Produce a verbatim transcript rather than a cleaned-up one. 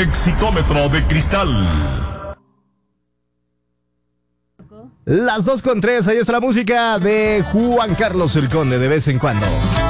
Exitómetro de cristal. Las dos con tres, ahí está la música de Juan Carlos el Conde de vez en cuando.